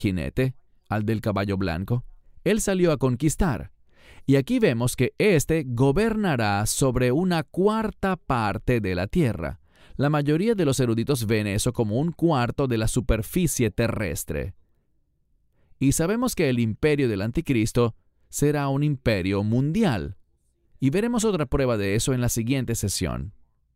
jinete, al del caballo blanco. Él salió a conquistar. Y aquí vemos que éste gobernará sobre una cuarta parte de la tierra. La mayoría de los eruditos ven eso como un cuarto de la superficie terrestre. Y sabemos que el imperio del anticristo será un imperio mundial. Y veremos otra prueba de eso en la siguiente sesión.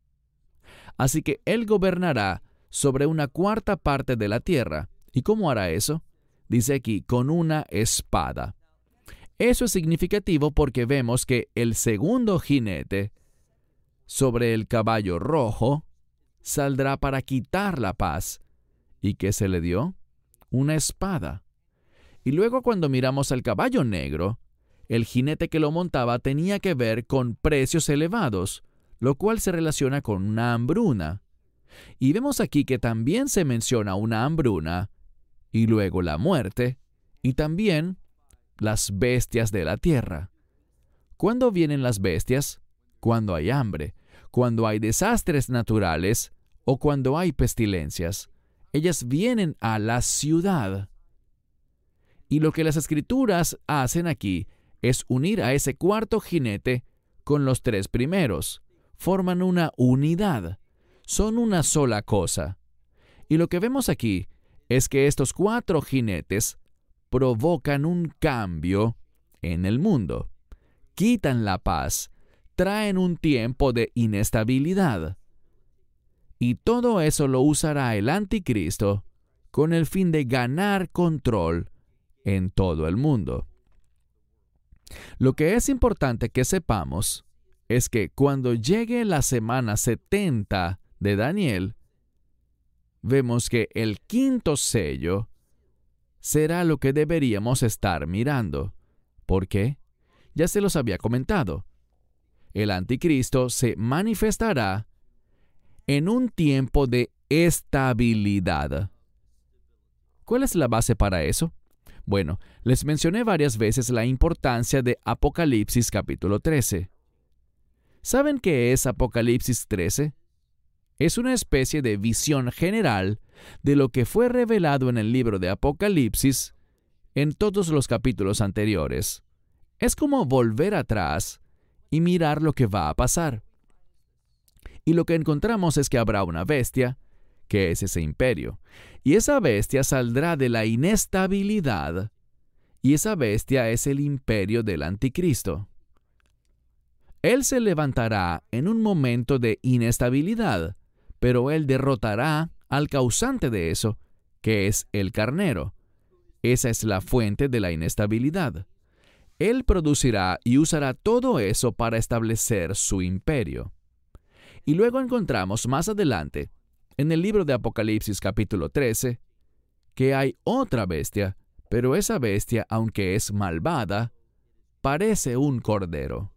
Así que él gobernará sobre una cuarta parte de la tierra. ¿Y cómo hará eso? Dice aquí, con una espada. Eso es significativo porque vemos que el segundo jinete sobre el caballo rojo saldrá para quitar la paz. ¿Y qué se le dio? Una espada. Y luego cuando miramos al caballo negro, el jinete que lo montaba tenía que ver con precios elevados, lo cual se relaciona con una hambruna. Y vemos aquí que también se menciona una hambruna, y luego la muerte, y también las bestias de la tierra. ¿Cuándo vienen las bestias? Cuando hay hambre, cuando hay desastres naturales o cuando hay pestilencias. Ellas vienen a la ciudad. Y lo que las Escrituras hacen aquí es unir a ese cuarto jinete con los tres primeros. Forman una unidad. Son una sola cosa. Y lo que vemos aquí es que estos cuatro jinetes provocan un cambio en el mundo. Quitan la paz, traen un tiempo de inestabilidad. Y todo eso lo usará el anticristo con el fin de ganar control en todo el mundo. Lo que es importante que sepamos es que cuando llegue la semana 70 de Daniel, vemos que el quinto sello será lo que deberíamos estar mirando. ¿Por qué? Ya se los había comentado. El anticristo se manifestará en un tiempo de estabilidad. ¿Cuál es la base para eso? Bueno, les mencioné varias veces la importancia de Apocalipsis capítulo 13. ¿Saben qué es Apocalipsis 13? Es una especie de visión general de lo que fue revelado en el libro de Apocalipsis en todos los capítulos anteriores. Es como volver atrás y mirar lo que va a pasar. Y lo que encontramos es que habrá una bestia, que es ese imperio, y esa bestia saldrá de la inestabilidad, y esa bestia es el imperio del anticristo. Él se levantará en un momento de inestabilidad, pero él derrotará al causante de eso, que es el carnero. Esa es la fuente de la inestabilidad. Él producirá y usará todo eso para establecer su imperio. Y luego encontramos más adelante, en el libro de Apocalipsis capítulo 13, que hay otra bestia, pero esa bestia, aunque es malvada, parece un cordero.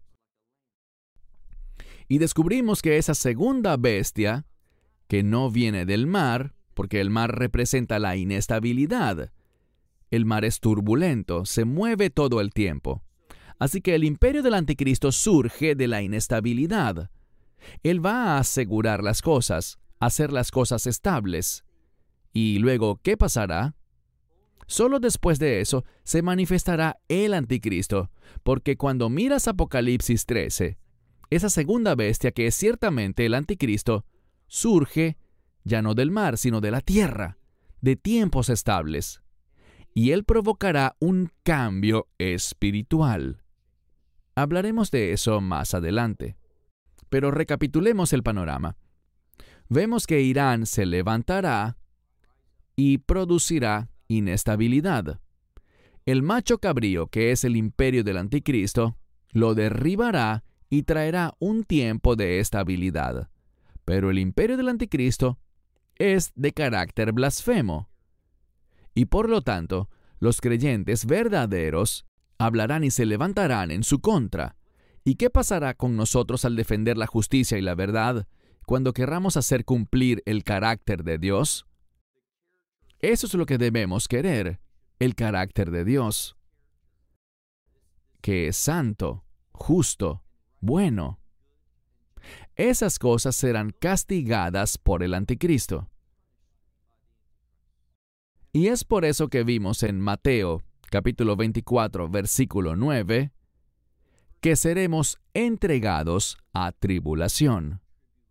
Y descubrimos que esa segunda bestia, que no viene del mar, porque el mar representa la inestabilidad. El mar es turbulento, se mueve todo el tiempo. Así que el imperio del anticristo surge de la inestabilidad. Él va a asegurar las cosas, hacer las cosas estables. Y luego, ¿qué pasará? Solo después de eso se manifestará el anticristo, porque cuando miras Apocalipsis 13, esa segunda bestia que es ciertamente el anticristo, surge ya no del mar, sino de la tierra, de tiempos estables. Y él provocará un cambio espiritual. Hablaremos de eso más adelante. Pero recapitulemos el panorama. Vemos que Irán se levantará y producirá inestabilidad. El macho cabrío, que es el imperio del anticristo, lo derribará y traerá un tiempo de estabilidad. Pero el imperio del anticristo es de carácter blasfemo. Y por lo tanto, los creyentes verdaderos hablarán y se levantarán en su contra. ¿Y qué pasará con nosotros al defender la justicia y la verdad cuando querramos hacer cumplir el carácter de Dios? Eso es lo que debemos querer, el carácter de Dios, que es santo, justo, bueno. Esas cosas serán castigadas por el anticristo. Y es por eso que vimos en Mateo, capítulo 24, versículo 9, que seremos entregados a tribulación.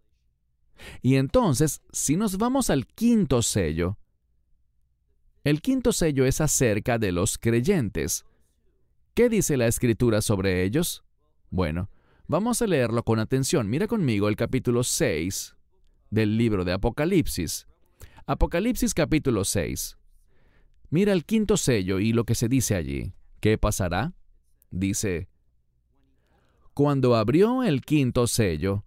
Y entonces, si nos vamos al quinto sello, el quinto sello es acerca de los creyentes. ¿Qué dice la Escritura sobre ellos? Bueno, vamos a leerlo con atención. Mira conmigo el capítulo 6 del libro de Apocalipsis. Apocalipsis capítulo 6. Mira el quinto sello y lo que se dice allí. ¿Qué pasará? Dice: cuando abrió el quinto sello,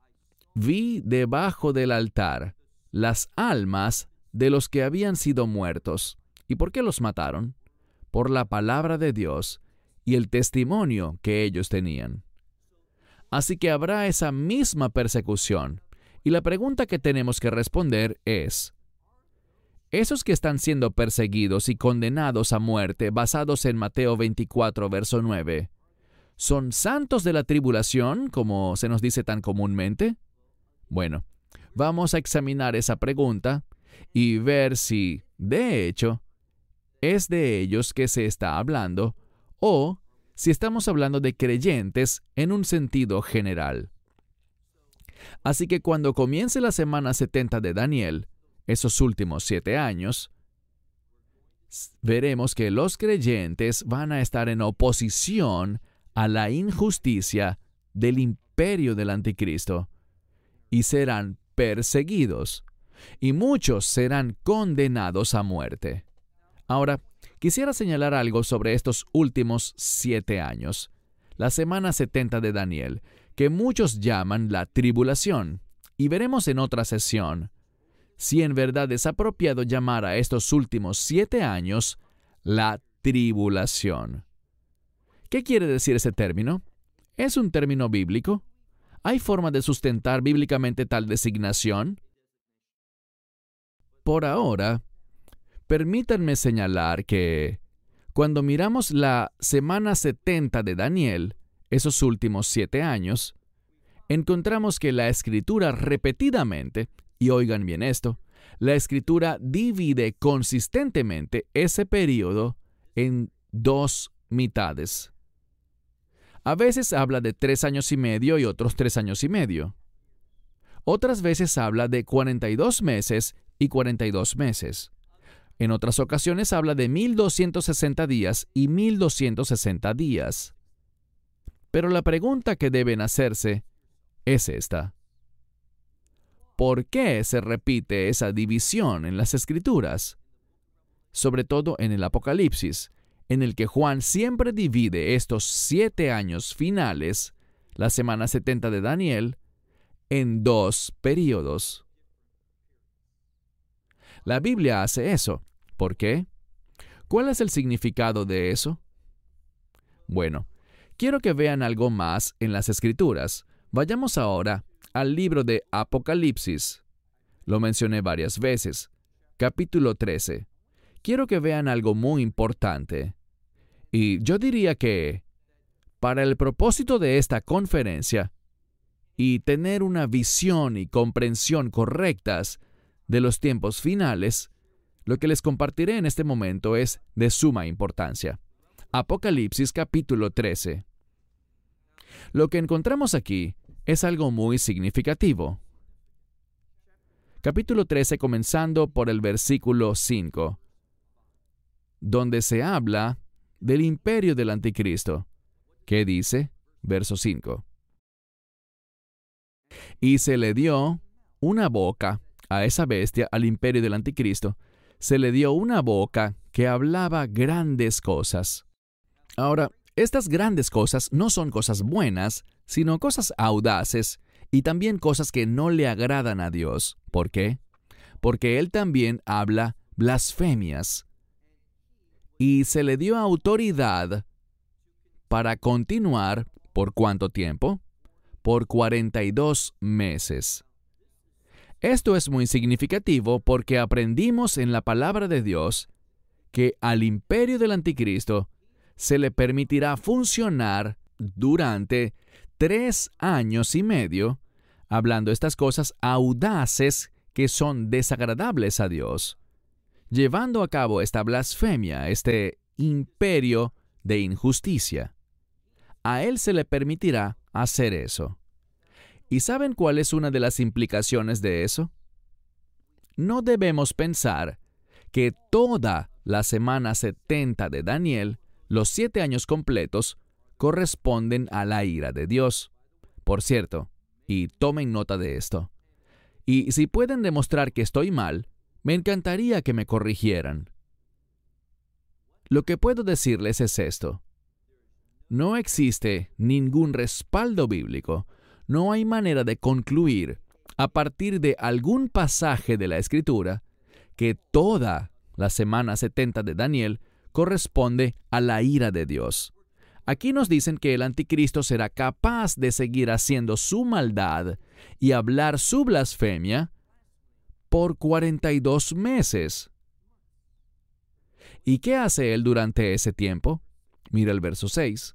vi debajo del altar las almas de los que habían sido muertos. ¿Y por qué los mataron? Por la palabra de Dios y el testimonio que ellos tenían. Así que habrá esa misma persecución. Y la pregunta que tenemos que responder es: ¿esos que están siendo perseguidos y condenados a muerte basados en Mateo 24, verso 9, son santos de la tribulación, como se nos dice tan comúnmente? Bueno, vamos a examinar esa pregunta y ver si, de hecho, es de ellos que se está hablando o si estamos hablando de creyentes en un sentido general. Así que cuando comience la semana 70 de Daniel, esos últimos 7 años, veremos que los creyentes van a estar en oposición a la injusticia del imperio del anticristo y serán perseguidos, y muchos serán condenados a muerte. Ahora, quisiera señalar algo sobre estos últimos 7 años, la semana 70 de Daniel, que muchos llaman la tribulación, y veremos en otra sesión si en verdad es apropiado llamar a estos últimos 7 años la tribulación. ¿Qué quiere decir ese término? ¿Es un término bíblico? ¿Hay forma de sustentar bíblicamente tal designación? Por ahora, permítanme señalar que cuando miramos la semana 70 de Daniel, esos últimos 7 años, encontramos que la Escritura repetidamente, y oigan bien esto, la Escritura divide consistentemente ese período en 2 mitades. A veces habla de 3 años y medio y otros 3 años y medio. Otras veces habla de 42 meses y 42 meses. En otras ocasiones habla de 1260 días y 1260 días. Pero la pregunta que deben hacerse es esta: ¿por qué se repite esa división en las Escrituras? Sobre todo en el Apocalipsis, en el que Juan siempre divide estos 7 años finales, la semana 70 de Daniel, en 2 períodos. La Biblia hace eso. ¿Por qué? ¿Cuál es el significado de eso? Bueno, quiero que vean algo más en las Escrituras. Vayamos ahora al libro de Apocalipsis. Lo mencioné varias veces. Capítulo 13. Quiero que vean algo muy importante. Y yo diría que, para el propósito de esta conferencia, y tener una visión y comprensión correctas de los tiempos finales, lo que les compartiré en este momento es de suma importancia. Apocalipsis capítulo 13. Lo que encontramos aquí es algo muy significativo. Capítulo 13, comenzando por el versículo 5, donde se habla del imperio del anticristo. ¿Qué dice? Verso 5. Y se le dio una boca a esa bestia, al imperio del anticristo, se le dio una boca que hablaba grandes cosas. Ahora, estas grandes cosas no son cosas buenas, sino cosas audaces y también cosas que no le agradan a Dios. ¿Por qué? Porque Él también habla blasfemias. Y se le dio autoridad para continuar, ¿por cuánto tiempo? Por 42 meses. Esto es muy significativo porque aprendimos en la palabra de Dios que al imperio del anticristo se le permitirá funcionar durante 3 años y medio, hablando estas cosas audaces que son desagradables a Dios. llevando a cabo esta blasfemia, este imperio de injusticia. A él se le permitirá hacer eso. ¿Y saben cuál es una de las implicaciones de eso? No debemos pensar que toda la semana 70 de Daniel, los 7 años completos, corresponden a la ira de Dios. Por cierto, y tomen nota de esto, y si pueden demostrar que estoy mal, me encantaría que me corrigieran. Lo que puedo decirles es esto. No existe ningún respaldo bíblico, no hay manera de concluir, a partir de algún pasaje de la Escritura, que toda la semana 70 de Daniel corresponde a la ira de Dios. Aquí nos dicen que el anticristo será capaz de seguir haciendo su maldad y hablar su blasfemia por 42 meses. ¿Y qué hace él durante ese tiempo? Mira el verso 6.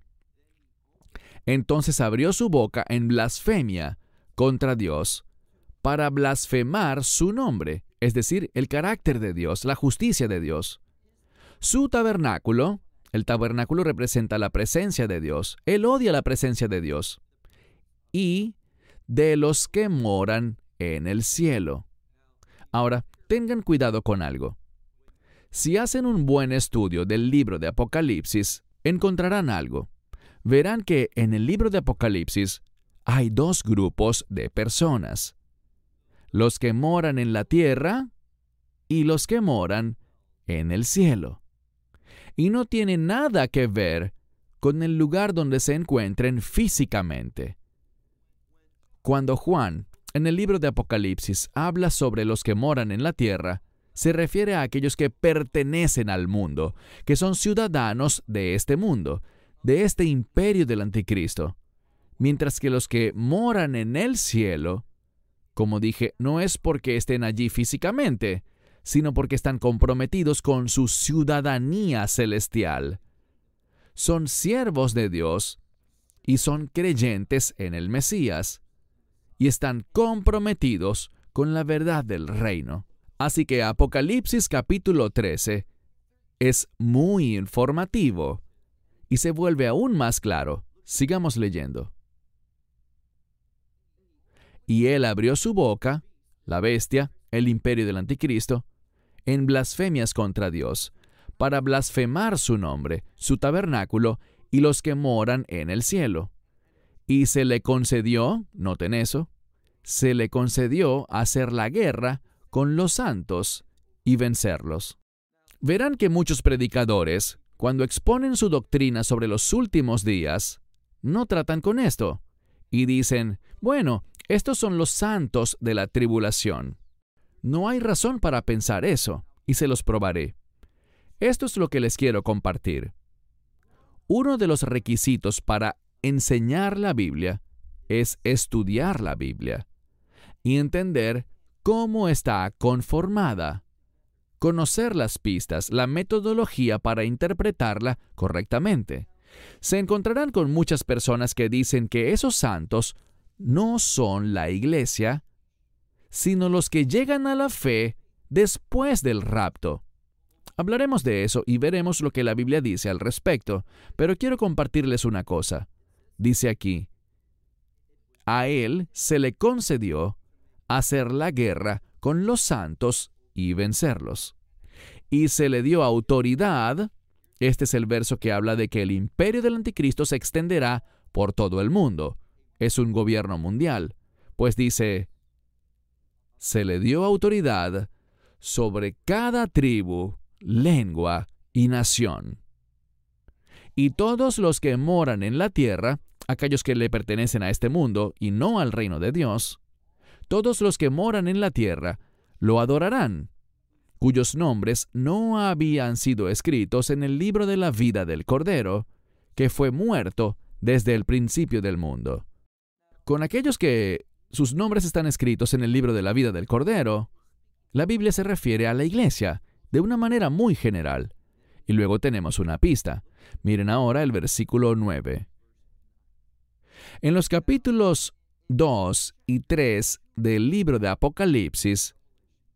Entonces abrió su boca en blasfemia contra Dios para blasfemar su nombre, es decir, el carácter de Dios, la justicia de Dios. Su tabernáculo, el tabernáculo representa la presencia de Dios. Él odia la presencia de Dios. Y de los que moran en el cielo. Ahora, tengan cuidado con algo. Si hacen un buen estudio del libro de Apocalipsis, encontrarán algo. Verán que en el libro de Apocalipsis hay 2 grupos de personas. Los que moran en la tierra y los que moran en el cielo. Y no tiene nada que ver con el lugar donde se encuentren físicamente. Cuando Juan, en el libro de Apocalipsis, habla sobre los que moran en la tierra, se refiere a aquellos que pertenecen al mundo, que son ciudadanos de este mundo, de este imperio del anticristo. Mientras que los que moran en el cielo, como dije, no es porque estén allí físicamente, sino porque están comprometidos con su ciudadanía celestial. Son siervos de Dios y son creyentes en el Mesías, y están comprometidos con la verdad del reino. Así que Apocalipsis capítulo 13 es muy informativo y se vuelve aún más claro. Sigamos leyendo. Y él abrió su boca, la bestia, el imperio del anticristo, en blasfemias contra Dios, para blasfemar su nombre, su tabernáculo y los que moran en el cielo. Y se le concedió, noten eso, se le concedió hacer la guerra con los santos y vencerlos. Verán que muchos predicadores, cuando exponen su doctrina sobre los últimos días, no tratan con esto, y dicen, bueno, estos son los santos de la tribulación. No hay razón para pensar eso, y se los probaré. Esto es lo que les quiero compartir. Uno de los requisitos para enseñar la Biblia es estudiar la Biblia y entender cómo está conformada, conocer las pistas, la metodología para interpretarla correctamente. Se encontrarán con muchas personas que dicen que esos santos no son la iglesia, sino los que llegan a la fe después del rapto. Hablaremos de eso y veremos lo que la Biblia dice al respecto, pero quiero compartirles una cosa. Dice aquí, a él se le concedió hacer la guerra con los santos y vencerlos. Y se le dio autoridad. Este es el verso que habla de que el imperio del anticristo se extenderá por todo el mundo. Es un gobierno mundial. Pues dice, se le dio autoridad sobre cada tribu, lengua y nación. Y todos los que moran en la tierra, aquellos que le pertenecen a este mundo y no al reino de Dios, todos los que moran en la tierra lo adorarán, cuyos nombres no habían sido escritos en el libro de la vida del Cordero, que fue muerto desde el principio del mundo. Con aquellos que sus nombres están escritos en el libro de la vida del Cordero, la Biblia se refiere a la iglesia de una manera muy general. Y luego tenemos una pista. Miren ahora el versículo 9. En los capítulos 2 y 3 del libro de Apocalipsis,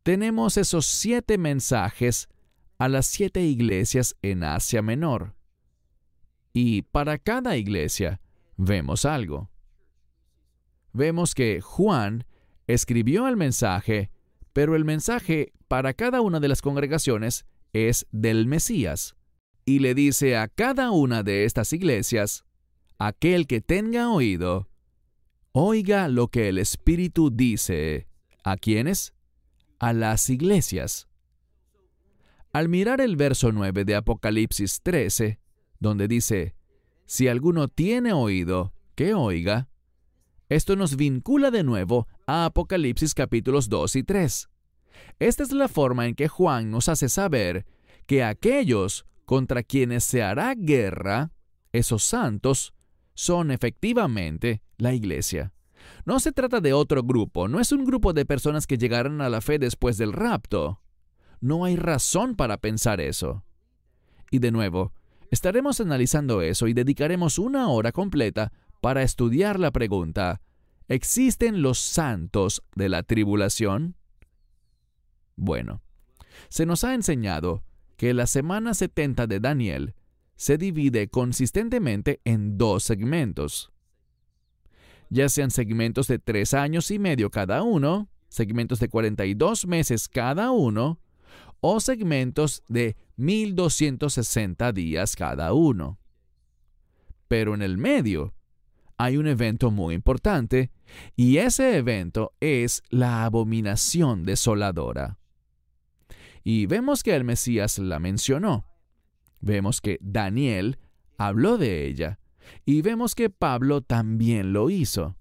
tenemos esos 7 mensajes a las 7 iglesias en Asia Menor. Y para cada iglesia vemos algo. Vemos que Juan escribió el mensaje, pero el mensaje para cada una de las congregaciones es del Mesías. Y le dice a cada una de estas iglesias, aquel que tenga oído, oiga lo que el Espíritu dice. ¿A quiénes? A las iglesias. Al mirar el verso 9 de Apocalipsis 13, donde dice, si alguno tiene oído, que oiga, esto nos vincula de nuevo a Apocalipsis capítulos 2 y 3. Esta es la forma en que Juan nos hace saber que aquellos contra quienes se hará guerra, esos santos, son efectivamente la iglesia. No se trata de otro grupo, no es un grupo de personas que llegarán a la fe después del rapto. No hay razón para pensar eso. Y de nuevo, estaremos analizando eso y dedicaremos 1 hora completa para estudiar la pregunta, ¿existen los santos de la tribulación? Bueno, se nos ha enseñado que la semana 70 de Daniel se divide consistentemente en 2 segmentos. Ya sean segmentos de 3 años y medio cada uno, segmentos de 42 meses cada uno, o segmentos de 1260 días cada uno. Pero en el medio hay un evento muy importante, y ese evento es la abominación desoladora. Y vemos que el Mesías la mencionó. Vemos que Daniel habló de ella, y vemos que Pablo también lo hizo.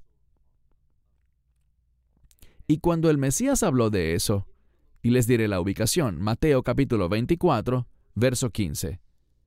Y cuando el Mesías habló de eso, y les diré la ubicación, Mateo capítulo 24, verso 15.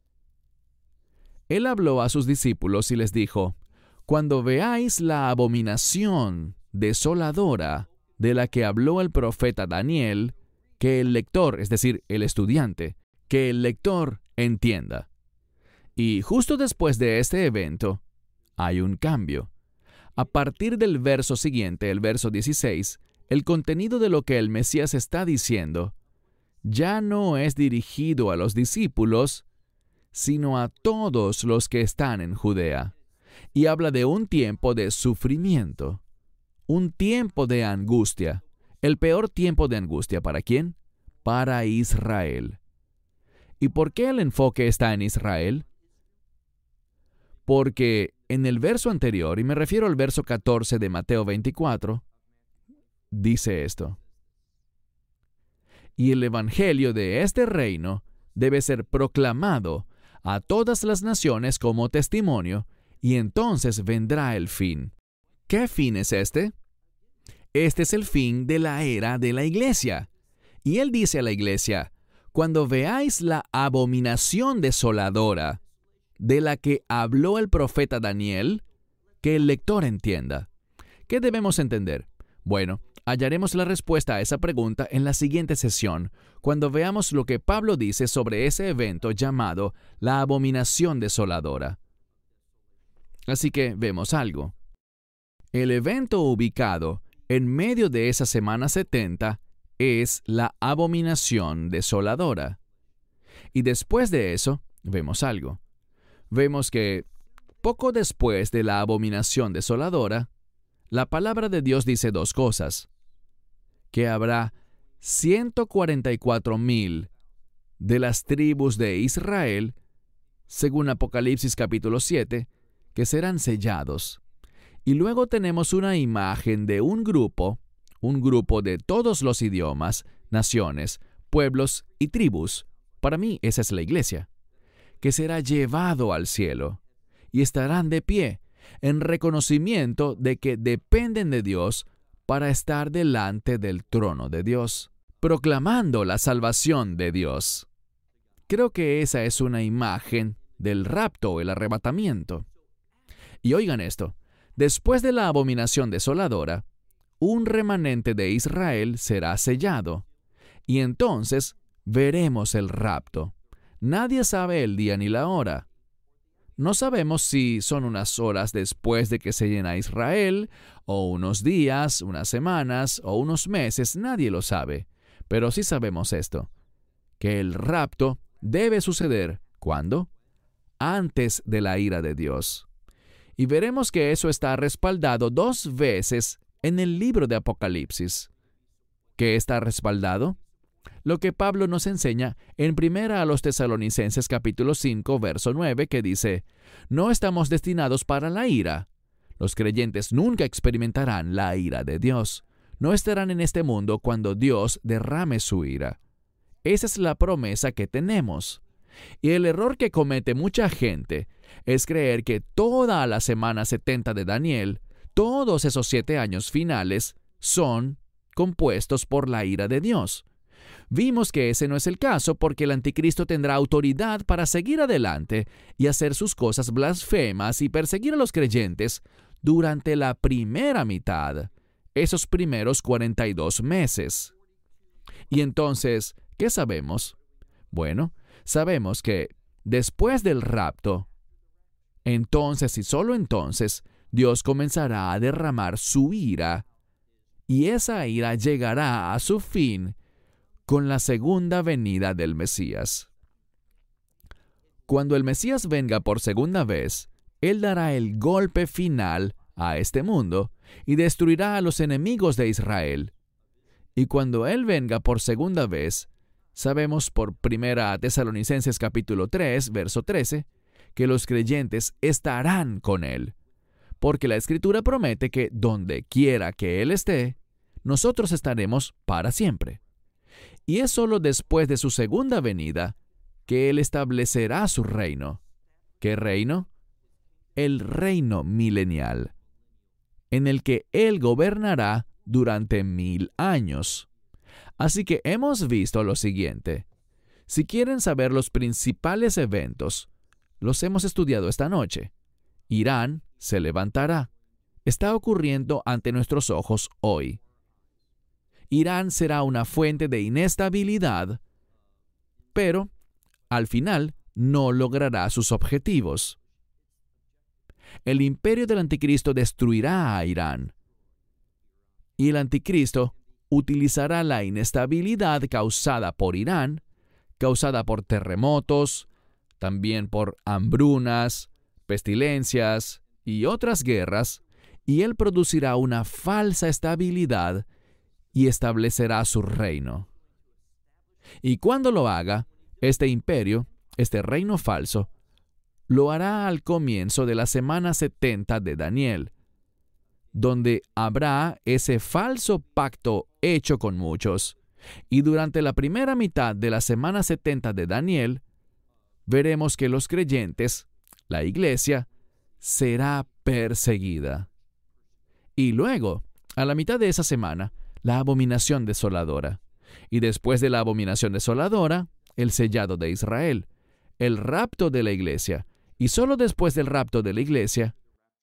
Él habló a sus discípulos y les dijo, cuando veáis la abominación desoladora de la que habló el profeta Daniel, que el lector, es decir, el estudiante, que el lector entienda. Y justo después de este evento, hay un cambio. A partir del verso siguiente, el verso 16, el contenido de lo que el Mesías está diciendo ya no es dirigido a los discípulos, sino a todos los que están en Judea. Y habla de un tiempo de sufrimiento, un tiempo de angustia. El peor tiempo de angustia, ¿para quién? Para Israel. ¿Y por qué el enfoque está en Israel? Porque en el verso anterior, y me refiero al verso 14 de Mateo 24, dice esto: y el evangelio de este reino debe ser proclamado a todas las naciones como testimonio, y entonces vendrá el fin. ¿Qué fin es este? Este es el fin de la era de la iglesia. Y él dice a la iglesia, cuando veáis la abominación desoladora de la que habló el profeta Daniel, que el lector entienda. ¿Qué debemos entender? Bueno, hallaremos la respuesta a esa pregunta en la siguiente sesión, cuando veamos lo que Pablo dice sobre ese evento llamado la abominación desoladora. Así que vemos algo. El evento ubicado en medio de esa semana 70 es la abominación desoladora. Y después de eso, vemos algo. Vemos que poco después de la abominación desoladora, la palabra de Dios dice 2 cosas. Que habrá 144,000 de las tribus de Israel, según Apocalipsis capítulo 7, que serán sellados. Y luego tenemos una imagen de un grupo de todos los idiomas, naciones, pueblos y tribus. Para mí esa es la iglesia, que será llevado al cielo y estarán de pie en reconocimiento de que dependen de Dios para estar delante del trono de Dios, proclamando la salvación de Dios. Creo que esa es una imagen del rapto o el arrebatamiento. Y oigan esto, después de la abominación desoladora, un remanente de Israel será sellado, y entonces veremos el rapto. Nadie sabe el día ni la hora. No sabemos si son unas horas después de que sellen a Israel, o unos días, unas semanas, o unos meses, nadie lo sabe. Pero sí sabemos esto, que el rapto debe suceder, ¿cuándo? Antes de la ira de Dios. Y veremos que eso está respaldado 2 veces en el libro de Apocalipsis. ¿Qué está respaldado? Lo que Pablo nos enseña en 1 Tesalonicenses capítulo 5, verso 9, que dice: no estamos destinados para la ira. Los creyentes nunca experimentarán la ira de Dios. No estarán en este mundo cuando Dios derrame su ira. Esa es la promesa que tenemos. Y el error que comete mucha gente es creer que toda la semana 70 de Daniel, todos esos 7 años finales, son compuestos por la ira de Dios. Vimos que ese no es el caso porque el anticristo tendrá autoridad para seguir adelante y hacer sus cosas blasfemas y perseguir a los creyentes durante la primera mitad, esos primeros 42 meses. Y entonces, ¿qué sabemos? Bueno, sabemos que después del rapto, entonces y solo entonces, Dios comenzará a derramar su ira, y esa ira llegará a su fin con la segunda venida del Mesías. Cuando el Mesías venga por segunda vez, Él dará el golpe final a este mundo y destruirá a los enemigos de Israel. Y cuando Él venga por segunda vez, sabemos por 1 Tesalonicenses capítulo 3, verso 13, que los creyentes estarán con Él, porque la Escritura promete que donde quiera que Él esté, nosotros estaremos para siempre. Y es solo después de su segunda venida que Él establecerá su reino. ¿Qué reino? El reino milenial, en el que Él gobernará durante 1000 años. Así que hemos visto lo siguiente. Si quieren saber los principales eventos, los hemos estudiado esta noche. Irán se levantará. Está ocurriendo ante nuestros ojos hoy. Irán será una fuente de inestabilidad, pero al final no logrará sus objetivos. El imperio del anticristo destruirá a Irán, y el anticristo utilizará la inestabilidad causada por Irán, causada por terremotos, también por hambrunas, pestilencias y otras guerras, y él producirá una falsa estabilidad y establecerá su reino. Y cuando lo haga, este imperio, este reino falso, lo hará al comienzo de la semana 70 de Daniel, donde habrá ese falso pacto hecho con muchos. Y durante la primera mitad de la semana 70 de Daniel, veremos que los creyentes, la iglesia, será perseguida. Y luego, a la mitad de esa semana, la abominación desoladora. Y después de la abominación desoladora, el sellado de Israel, el rapto de la iglesia. Y solo después del rapto de la iglesia,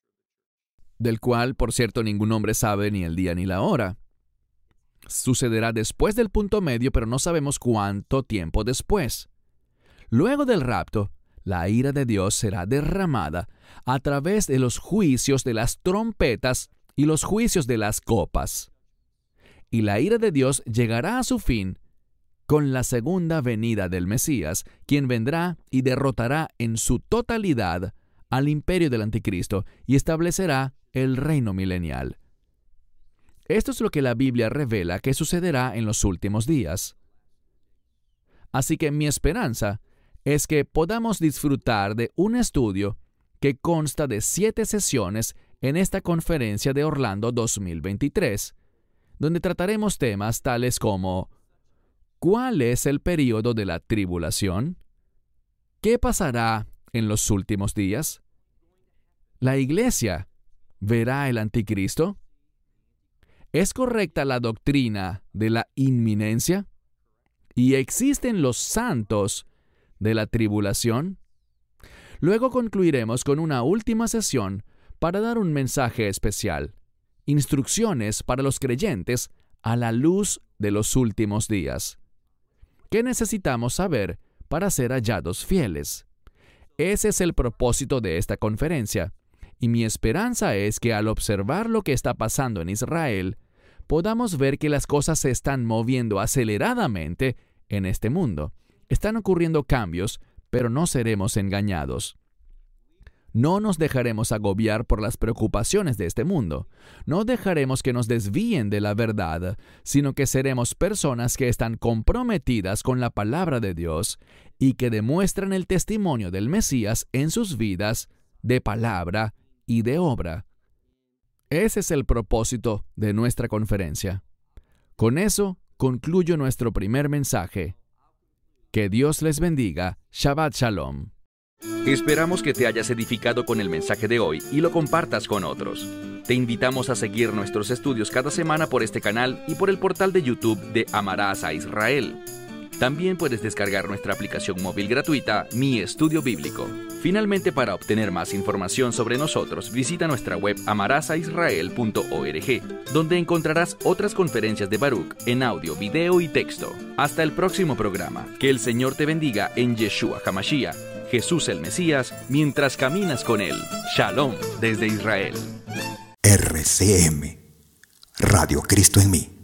del cual, por cierto, ningún hombre sabe ni el día ni la hora, sucederá después del punto medio, pero no sabemos cuánto tiempo después. Luego del rapto, la ira de Dios será derramada a través de los juicios de las trompetas y los juicios de las copas. Y la ira de Dios llegará a su fin con la segunda venida del Mesías, quien vendrá y derrotará en su totalidad al imperio del anticristo y establecerá el reino milenial. Esto es lo que la Biblia revela que sucederá en los últimos días. Así que mi esperanza es que podamos disfrutar de un estudio que consta de 7 sesiones en esta conferencia de Orlando 2023, donde trataremos temas tales como: ¿cuál es el período de la tribulación? ¿Qué pasará en los últimos días? ¿La iglesia verá el anticristo? ¿Es correcta la doctrina de la inminencia? ¿Y existen los santos de la tribulación? Luego concluiremos con una última sesión para dar un mensaje especial: instrucciones para los creyentes a la luz de los últimos días. ¿Qué necesitamos saber para ser hallados fieles? Ese es el propósito de esta conferencia, y mi esperanza es que al observar lo que está pasando en Israel, podamos ver que las cosas se están moviendo aceleradamente en este mundo. Están ocurriendo cambios, pero no seremos engañados. No nos dejaremos agobiar por las preocupaciones de este mundo. No dejaremos que nos desvíen de la verdad, sino que seremos personas que están comprometidas con la palabra de Dios y que demuestran el testimonio del Mesías en sus vidas, de palabra y de obra. Ese es el propósito de nuestra conferencia. Con eso concluyo nuestro primer mensaje. Que Dios les bendiga. Shabbat Shalom. Esperamos que te hayas edificado con el mensaje de hoy y lo compartas con otros. Te invitamos a seguir nuestros estudios cada semana por este canal y por el portal de YouTube de Amarás a Israel. También puedes descargar nuestra aplicación móvil gratuita, Mi Estudio Bíblico. Finalmente, para obtener más información sobre nosotros, visita nuestra web amarasaisrael.org, donde encontrarás otras conferencias de Baruch en audio, video y texto. Hasta el próximo programa. Que el Señor te bendiga en Yeshua HaMashiach, Jesús el Mesías, mientras caminas con Él. Shalom desde Israel. RCM, Radio Cristo en mí.